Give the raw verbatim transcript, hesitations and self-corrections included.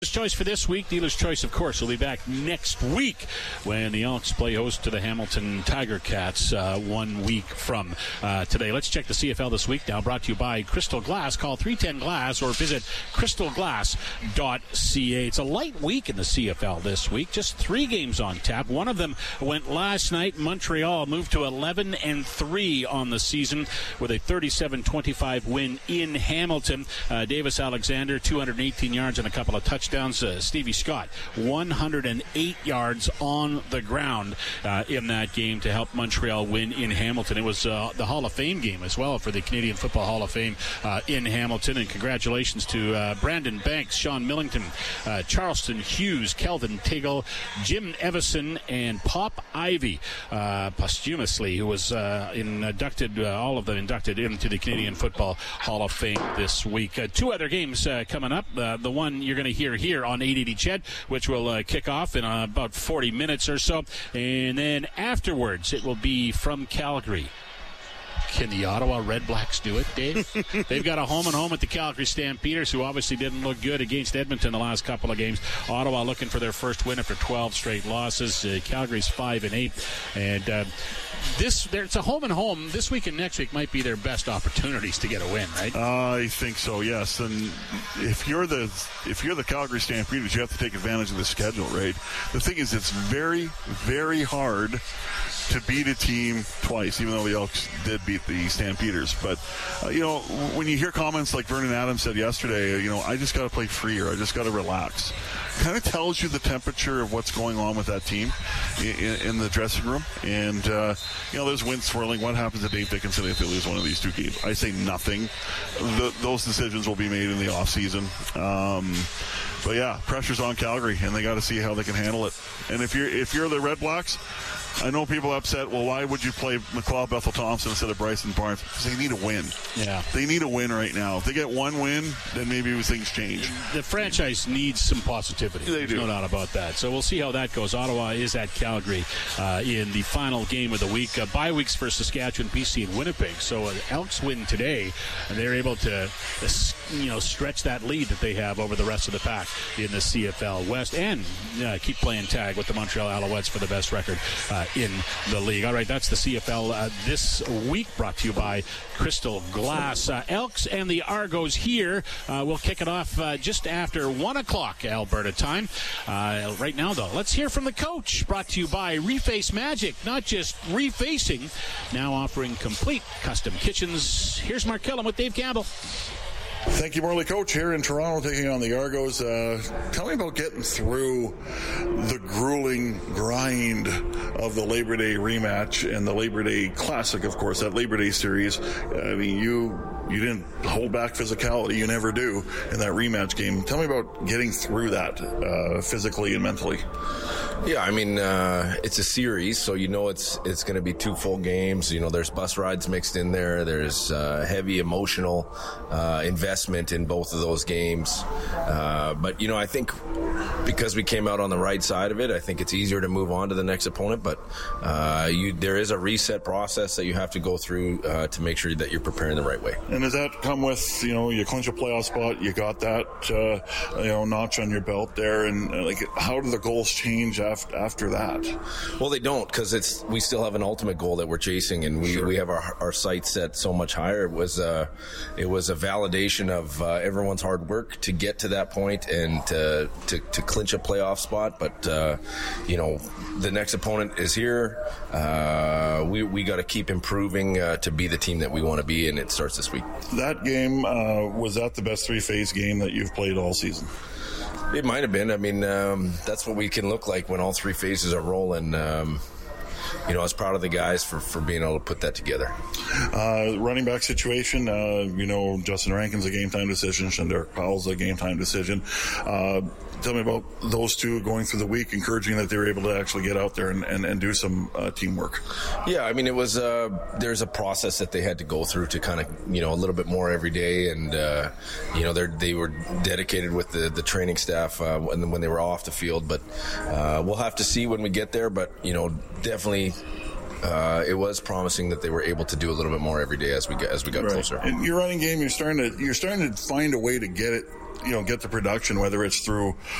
Choice for this week. Dealer's Choice, of course, will be back next week when the Elks play host to the Hamilton Tiger Cats uh, one week from uh, today. Let's check the C F L this week now, brought to you by Crystal Glass. Call three ten glass or visit crystal glass dot c a. It's a light week in the C F L this week. Just three games on tap. One of them went last night. Montreal moved to eleven and three on the season with a thirty-seven twenty-five win in Hamilton. Uh, Davis Alexander, two hundred eighteen yards and a couple of touchdowns. Uh, Stevie Scott, one hundred eight yards on the ground uh, in that game to help Montreal win in Hamilton. It was uh, the Hall of Fame game as well for the Canadian Football Hall of Fame uh, in Hamilton. And congratulations to uh, Brandon Banks, Sean Millington, uh, Charleston Hughes, Kelvin Tiggle, Jim Evison, and Pop Ivy uh, posthumously, who was uh, inducted, uh, all of them inducted into the Canadian Football Hall of Fame this week. Uh, two other games uh, coming up. Uh, the one you're going to hear here on eight eighty C H E D, which will uh, kick off in uh, about forty minutes or so. And then afterwards, it will be from Calgary. Can the Ottawa Red Blacks do it, Dave? They've got a home and home at the Calgary Stampeders, who obviously didn't look good against Edmonton the last couple of games. Ottawa looking for their first win after twelve straight losses. Uh, Calgary's five and eight, and uh, this there, it's a home and home. This week and next week might be their best opportunities to get a win, right? Uh, I think so. Yes, and if you're the if you're the Calgary Stampeders, you have to take advantage of the schedule, right? The thing is, it's very, very hard to beat a team twice, even though the Elks did beat the Stampeders. But, uh, you know, when you hear comments like Vernon Adams said yesterday, you know, I just got to play freer. I just got to relax. Kind of tells you the temperature of what's going on with that team in, in the dressing room. And, uh, you know, there's wind swirling. What happens to Dave Dickinson if they lose one of these two games? I say nothing. The, those decisions will be made in the offseason. Um, but, yeah, pressure's on Calgary, and they got to see how they can handle it. And if you're if you're the Red Blacks, I know people are upset. Well, why would you play McLeod Bethel-Thompson instead of Bryson Barnes? Because they need a win. Yeah. They need a win right now. If they get one win, then maybe things change. The franchise needs some positivity. They There's do. no doubt about that. So we'll see how that goes. Ottawa is at Calgary uh, in the final game of the week. Uh, bye weeks for Saskatchewan, B C, and Winnipeg. So uh, Elks win today, and they're able to uh, you know, stretch that lead that they have over the rest of the pack in the C F L West and uh, keep playing tag with the Montreal Alouettes for the best record uh, in the league. All right, that's the C F L uh, this week, brought to you by Crystal Glass. Uh, Elks and the Argos here. Uh, we'll kick it off uh, just after one o'clock Alberta time. Uh, right now, though, let's hear from the coach, brought to you by Reface Magic. Not just refacing, now offering complete custom kitchens. Here's Mark Killam with Dave Campbell. Thank you, Morley. Coach here in Toronto taking on the Argos. Uh, tell me about getting through the grueling grind of the Labor Day rematch and the Labor Day Classic, of course, that Labor Day series. I mean, you you didn't hold back physicality. You never do in that rematch game. Tell me about getting through that uh, physically and mentally. Yeah, I mean, uh, it's a series, so you know it's it's going to be two full games. You know, there's bus rides mixed in there. There's uh, heavy emotional uh, investment in both of those games. Uh, but, you know, I think because we came out on the right side of it, I think it's easier to move on to the next opponent. But uh, you, there is a reset process that you have to go through uh, to make sure that you're preparing the right way. And does that come with, you know, you clinch a playoff spot, you got that, uh, you know, notch on your belt there, and uh, like, how do the goals change after? after that? Well, they don't, because it's we still have an ultimate goal that we're chasing, and we, sure. we have our our sights set so much higher. It was uh, it was a validation of uh, everyone's hard work to get to that point and to to, to clinch a playoff spot. But uh, you know, the next opponent is here. Uh, we we got to keep improving uh, to be the team that we want to be, and it starts this week. That game uh, was that the best three-phase game that you've played all season? It might have been. I mean, um, that's what we can look like when all three phases are rolling. Um, you know, I was proud of the guys for, for being able to put that together. Uh, running back situation, uh, you know, Justin Rankin's a game-time decision. Shanderick Powell's a game-time decision. Uh, tell me about those two going through the week, encouraging that they were able to actually get out there and, and, and do some uh, teamwork. Yeah, I mean, it was uh, there's a process that they had to go through to kind of, you know, a little bit more every day. And, uh, you know, they they were dedicated with the, the training staff uh, when, when they were off the field. But uh, we'll have to see when we get there. But, you know, definitely uh, it was promising that they were able to do a little bit more every day as we get, as we got right. closer. And your running game, you're starting to you're starting to find a way to get it you know, get the production, whether it's through